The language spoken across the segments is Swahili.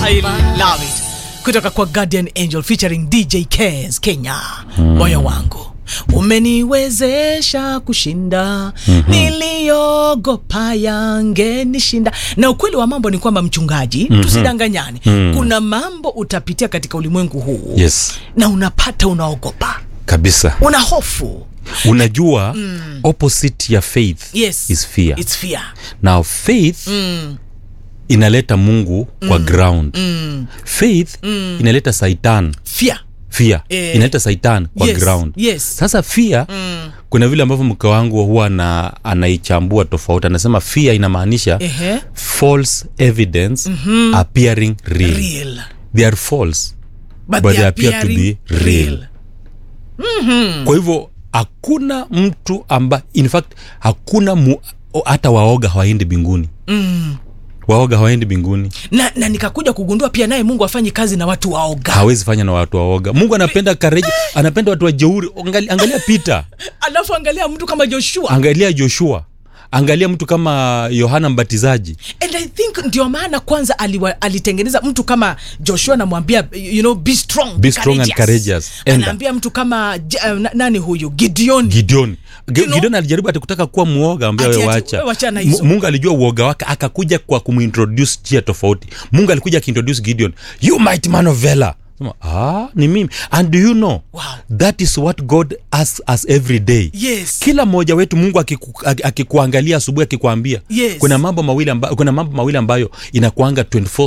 I love it. Kutoka kwa Guardian Angel featuring DJ Kez Kenya. Moyo wangu umeniwezesha kushinda, niliogopa yangenishinda. Na ukweli wa mambo ni kwamba mchungaji, tusidanganyane, kuna mambo utapitia katika ulimwengu huu. Yes. Na unapata unaogopa kabisa, una hofu. Unajua opposite ya faith is fear. It's fear. Now faith inaleta Mungu kwa ground. Faith inaleta Satan. Fear inaleta Satan kwa ground. Sasa fear kuna vile ambavyo mke wangu huwa anaichambua tofauti. Anasema fear inamaanisha false evidence appearing real. They are false but they appear to be real. Kwa hivyo hakuna mtu in fact hakuna hata waoga hawaendi mbinguni. Waoga hawaendi mbinguni. Na nikakuja kugundua pia naye Mungu afanyi kazi na watu waoga. Hawezi fanya na watu waoga. Mungu anapenda courage, anapenda watu wajeuri. Angalia Peter. Alafu angalia mtu kama Joshua. Angalia Joshua. Angalia mtu kama Yohana Mbatizaji. And I think ndio maana kwanza alitengeneza mtu kama Joshua na mwambia be strong and courageous. Anaambia mtu kama nani huyu Gideon alijaribu atakutaka kuwa muoga, ambaye waacha. Mungu alijua uoga wake, akakuja kwa kumintroduce njia tofauti. Mungu alikuja akiintroduce Gideon, you mighty man of valor. Ni mimi. And do you know, that is what God asks us every day. Kila mmoja wetu Mungu akikuangalia asubuhi akikwambia kuna mambo mawili ambayo inakuanga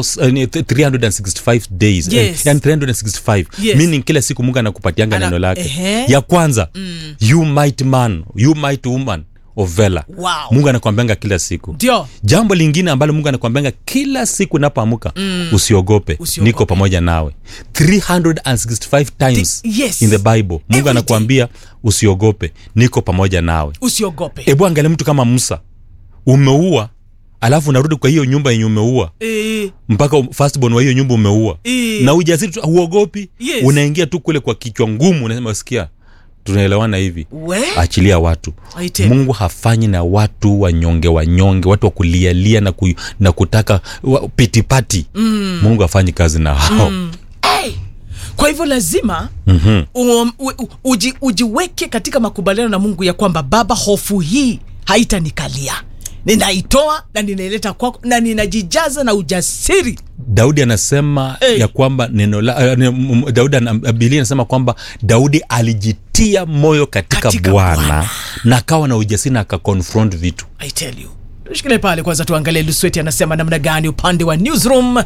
365 days and 365 meaning kila siku Mungu anakupatianga neno lake. Ya kwanza you mighty man, you mighty woman of valor. Mungu anakuambianga kila siku. Jambo lingine ambalo Mungu anakuambianga kila siku unapoamka, usiogope, niko pamoja nawe. 365 times in the Bible Mungu anakuambia usiogope, niko pamoja nawe. Usiogope. Hebu angalia mtu kama Musa. Umeua, alafu unarudi kwa hiyo nyumba yenye umeua. Mpaka firstborn wa hiyo nyumba umeua. Na ujasiri uogopi. Unaingia tu kule kwa kichwa ngumu, unasema sikia, tunaelewana hivi. Achilia watu. Mungu hafanyi na watu wanyonge, watu wa kulialia na kutaka pitipati. Mungu hafanyi kazi na hao. Kwa hivyo lazima ujiweke katika makubaliano na Mungu ya kwamba Baba, hofu hii haitanikalia. Ninaitoa na ninaileta kwako na ninajijaza na ujasiri. Daudi anasema ya kwamba Biblia inasema kwamba Daudi alijitia moyo katika Bwana na akawa na ujasiri na akaconfront vitu. I tell you. Tushikile pale kwanza tuangalie Lusweti anasema namna gani upande wa newsroom.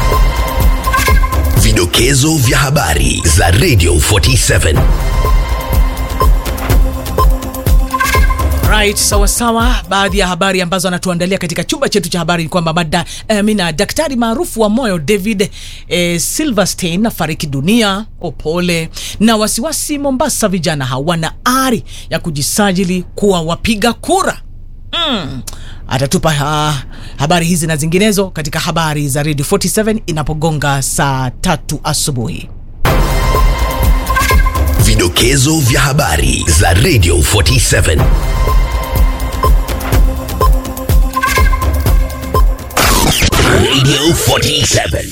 Vidokezo vya habari za Radio 47. Right, sawa. Baadhi ya habari ambazo anatuandalia katika chumba chetu cha habari ni kwamba daktari maarufu wa moyo David Silverstein afariki dunia. Opole. Na wasiwasi Mombasa, vijana hawana ari ya kujisajili kuwa wapiga kura. Atatupa habari hizi na zinginezo katika habari za Radio 47 inapogonga saa 3 asubuhi. Vidokezo vya habari za Radio 47. Radio 47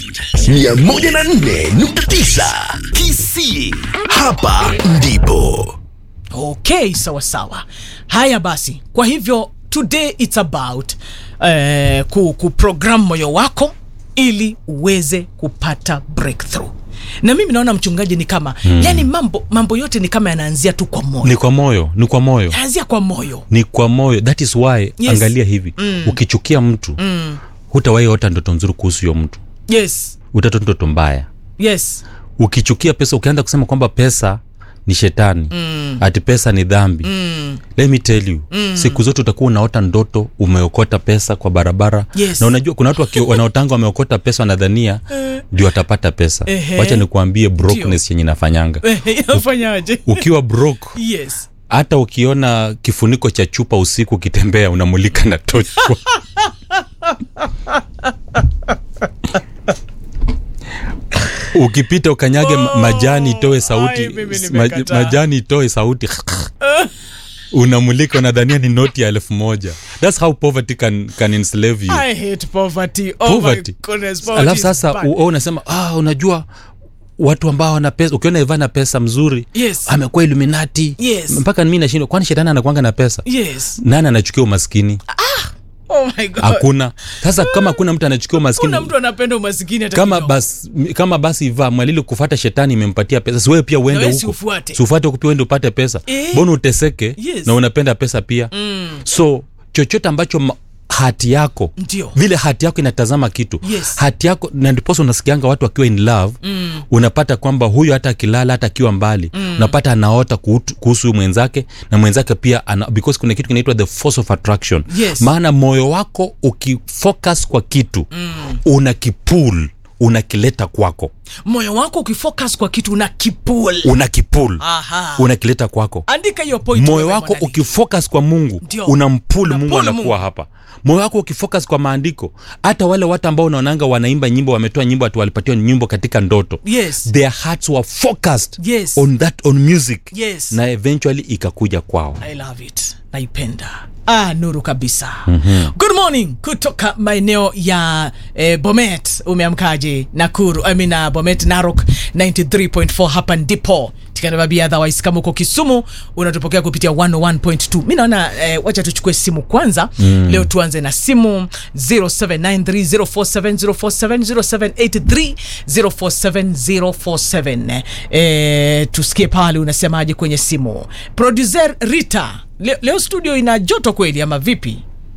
104.9 KC. Hapa ndipo. Okay, sawa. Haya basi. Kwa hivyo today it's about kuprogram moyo wako ili uweze kupata breakthrough. Na mimi naona mchungaji ni kama yani mambo yote ni kama yanaanzia tu kwa moyo. Ni kwa moyo. Yanaanzia kwa moyo. Ni kwa moyo. That is why angalia hivi. Ukichukia mtu, hutawahi hata ndoto nzuri kuhusu hiyo mtu. Utaota ndoto mbaya. Ukichukia pesa, ukianza kusema kwamba pesa ni shetani, ati pesa ni dhambi. Let me tell you, siku zote utakuwa unaota ndoto umeokota pesa kwa barabara. Na unajua kuna watu wanaotanga wameokota pesa wanadhania ndio watapata pesa. Wacha nikuambie brokenness yenye inafanyanga. Inafanyaje? Ukiwa broke, hata ukiona kifuniko cha chupa usiku ukitembea unamulika na tochi. Ukipita ukanyage majani itoe sauti. Majani itoe sauti. unamulika unadhania ni noti ya 1000. That's how poverty can enslave you. I hate poverty. Oh my goodness. Alafu sasa unasema unajua watu ambao wana pesa, ukiona Ivana pesa mzuri, yes, amekuwa Illuminati. Yes. Mpaka mimi nashindwa, kwani shetani anakuanga na pesa? Yes. Nani anachukia umaskini? Oh my God. Hakuna. Sasa kama kuna mtu anachukia umaskini, kuna mtu anapenda umaskini hata kama basi Iva Mwalili kufuata shetani imempatia pesa, si wewe pia uende huko. Usifuate huko pia uende upate pesa. Mbona uteseke? Yes. Na unapenda pesa pia. So chochote ambacho hati yako, ndiyo, vile hati yako inatazama kitu, yes, hati yako, na ndipo unasikianga watu wakiwa in love, unapata kwamba huyu hata akilala, hata akiwa mbali, unapata anaota kuhusu mwenzake, na mwenzake pia because kuna kitu kinaitwa the force of attraction. Yes. Maana moyo wako ukifocus kwa kitu, unakipull, unakileta kwako. Moyo wako ukifocus kwa kitu unakipul. Unakileta kwako. Andika hiyo point. Moyo wako ukifocus kwa Mungu, unampul Mungu anakuwa hapa. Moyo wako ukifocus kwa maandiko, hata wale watu ambao unaonanga wanaimba nyimbo, wametoa nyimbo, watu walipatiwa nyimbo katika ndoto. Yes. Their hearts were focused, yes, on music. Yes. Na eventually ikakuja kwao. I love it. Naipenda. Nuru kabisa. Good morning kutoka maeneo ya Bomet. Umeamkaje? Nakuru, Bomet, Narok 93.4 hapa ndipo. Tikanababia otherwise kama uko Kisumu unatupokea kupitia 101.2. Mimi naona wacha tuchukue simu kwanza. Leo tuanze na simu 0793047047 0783047047. Tusikie pale unasemaje kwenye simu. Producer Rita, leo studio ina joto kweli ama vipi?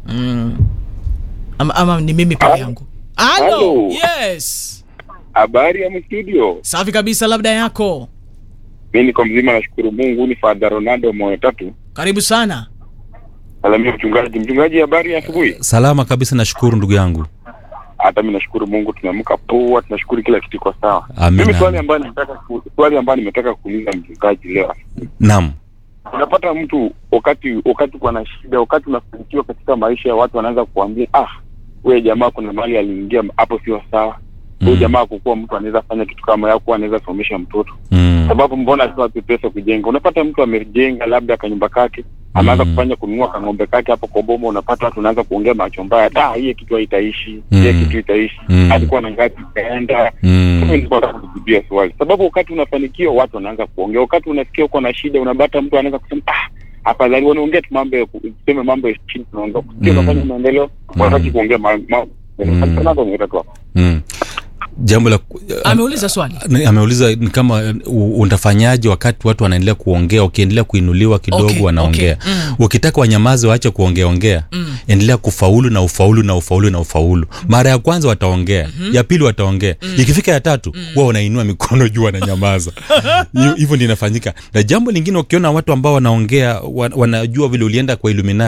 Ama ni mimi peke yangu? Hello. Yes. Habari ya studio? Safi kabisa, labda yako. Mimi niko mzima, nashukuru Mungu. Ni Father Ronaldo moyo tatu. Karibu sana. Salamia mchungaji, habari ya asubuhi? Salama kabisa, nashukuru ndugu yangu. Hata mimi nashukuru Mungu, tunaamka poa, tunashukuru kila kitu kwa sawa. Mimi swali ambayo nimetaka kuuliza mchungaji leo. Naam. Unapata mtu wakati kuna shida, wakati unafanikiwa katika maisha ya watu, wanaanza kukuambia wewe jamaa kuna mali aliingia hapo sio sawa. Wewe jamaa kukua mtu anaweza fanya kitu kama yako, anaweza somesha mtoto. Sababu mbona sio pesa kujenga? Unapata mtu amejenga labda kanyumba kake, anaanza kufanya kununua kang'ombe kake hapo kwa bomo, unapata watu wanaanza kuongea macho mbaya. Hii kitu haitaishi. Kitu itaishi. Alikuwa na ngapi kaenda. Mimi nilikuwa kukujibu swali. Sababu wakati unafanikiwa watu wanaanza kuongea. Wakati unasikia uko na shida, unapata mtu anaanza kusema afadhali wanaongea tu mambo ya chini, tunaondoka. Sio unafanya maendeleo, wakati kuongea mambo. Jambo la ameuliza swali. Ameuliza ni kama utafanyaje wakati watu wanaendelea kuongea, ukiendelea kuinuliwa kidogo wanaongea. Ukitaka wanyamaze waache kuongea, endelea kufaulu na ufaulu. Mara ya kwanza wataongea, ya pili wataongea. Ikifika ya tatu, wao wanainua mikono juu wananyamaza. Hivyo ndio inafanyika. Na jambo lingine, ukiona watu ambao wanaongea wanajua vile ulienda kwa Illuminati.